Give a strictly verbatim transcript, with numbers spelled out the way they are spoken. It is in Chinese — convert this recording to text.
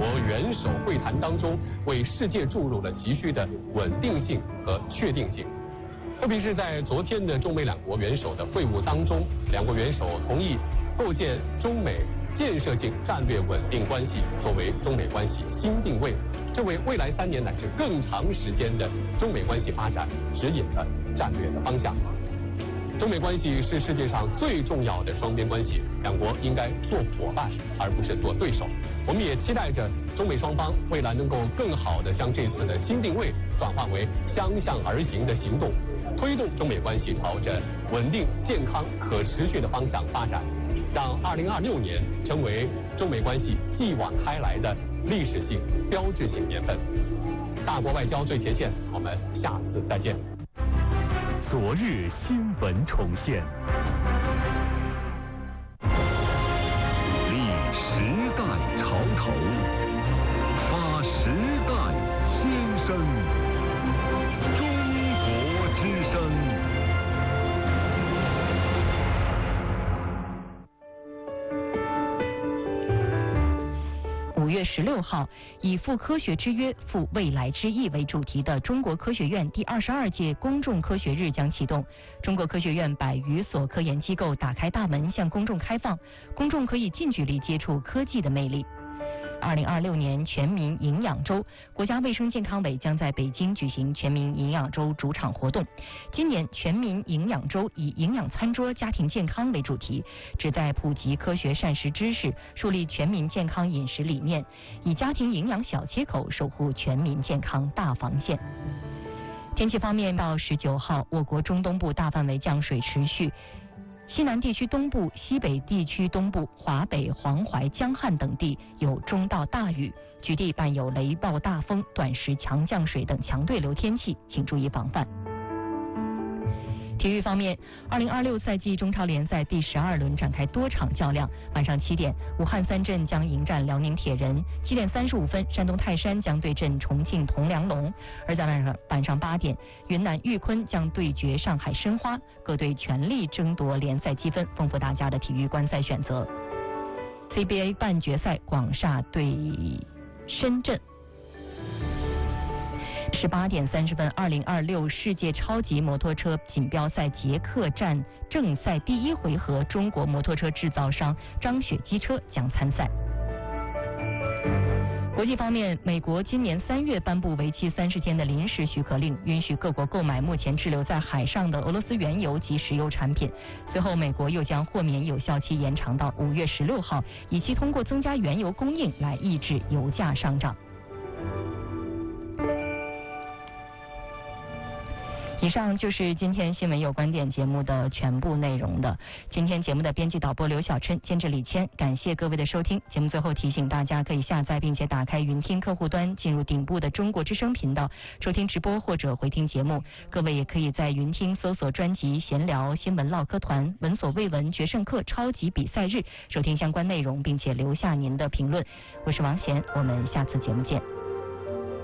元首会谈当中，为世界注入了急需的稳定性和确定性。特别是在昨天的中美两国元首的会晤当中，两国元首同意构建中美建设性战略稳定关系作为中美关系新定位，这为未来三年乃至更长时间的中美关系发展指引了战略的方向。中美关系是世界上最重要的双边关系，两国应该做伙伴而不是做对手。我们也期待着中美双方未来能够更好地将这次的新定位转化为相向而行的行动，推动中美关系朝着稳定、健康、可持续的方向发展，让二零二六年成为中美关系继往开来的历史性、标志性年份。大国外交最前线，我们下次再见。 昨日新闻重现，立时代潮头，发时代新声。中国之声。 五月十六号，以赴科学之约、赴未来之翼为主题的中国科学院第二十二届公众科学日将启动。中国科学院百余所科研机构打开大门向公众开放，公众可以近距离接触科技的魅力。二零二六年全民营养周，国家卫生健康委将在北京举行全民营养周主场活动。今年全民营养周以营养餐桌家庭健康为主题，旨在普及科学膳食知识，树立全民健康饮食理念，以家庭营养小切口守护全民健康大防线。天气方面，到十九号，我国中东部大范围降水持续。西南地区东部、西北地区东部、华北、黄淮、江汉等地有中到大雨，局地伴有雷暴大风、短时强降水等强对流天气，请注意防范。体育方面，二零二六赛季中超联赛第十二轮展开多场较量。晚上七点，武汉三镇将迎战辽宁铁人；七点三十五分，山东泰山将对阵重庆铜梁龙。而在晚上晚上八点，云南玉坤将对决上海申花，各队全力争夺联赛积分，丰富大家的体育观赛选择。C B A 半决赛，广厦对深圳。十八点三十分，二零二六世界超级摩托车锦标赛捷克站正赛第一回合，中国摩托车制造商张雪机车将参赛。国际方面，美国今年三月颁布为期三十天的临时许可令，允许各国购买目前滞留在海上的俄罗斯原油及石油产品。随后，美国又将豁免有效期延长到五月十六号，以期通过增加原油供应来抑制油价上涨。以上就是今天新闻有观点节目的全部内容的。今天节目的编辑导播刘小春，监制李谦，感谢各位的收听。节目最后提醒大家，可以下载并且打开云听客户端，进入顶部的中国之声频道收听直播或者回听节目。各位也可以在云听搜索专辑闲聊、新闻唠嗑团、闻所未闻、决胜课、超级比赛日收听相关内容，并且留下您的评论。我是王贤，我们下次节目见。